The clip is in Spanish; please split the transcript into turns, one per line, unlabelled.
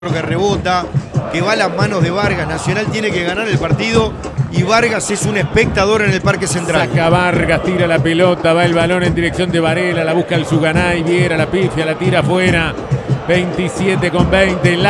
que rebota, que va a las manos de Vargas. Nacional tiene que ganar el partido y Vargas es un espectador en el Parque Central.
Saca Vargas, tira la pelota, va el balón en dirección de Varela, la busca el Suganay, Viera, la pifia, la tira afuera. 27 con 20.